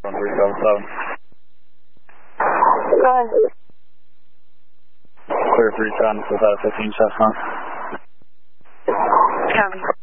377. Go ahead. Clear 310 without 15 Cessna. Copy.